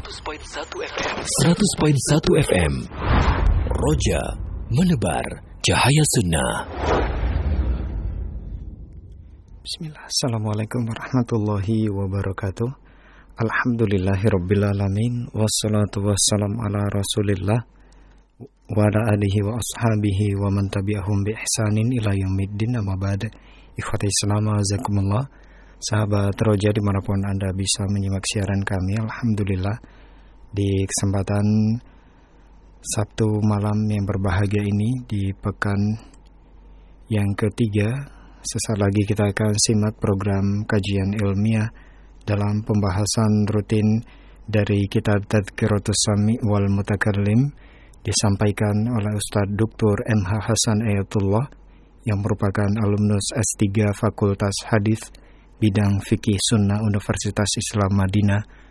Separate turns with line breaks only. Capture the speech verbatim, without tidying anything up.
seratus koma satu F M. seratus koma satu F M. Roja menebar cahaya sunnah.
Bismillah. Assalamualaikum warahmatullahi wabarakatuh. Alhamdulillahirrabbilalamin. Wassalatu wassalam ala rasulillah wa ala alihi wa ashabihi wa man tabi'ahum bi ihsanin ila yaumiddin. Amma ba'd. Ikhwati Islam, azakumullah. Sahabat Roja dimanapun Anda bisa menyimak siaran kami, alhamdulillah di kesempatan Sabtu malam yang berbahagia ini di pekan yang ketiga. Sesaat lagi kita akan simak program kajian ilmiah dalam pembahasan rutin dari kitab Tadhkiratus Sami' wal Mutakallim, disampaikan oleh Ustadz Doktor M H Hasan Ayatullah yang merupakan alumnus S tiga Fakultas Hadis bidang Fikih Sunnah Universitas Islam Madinah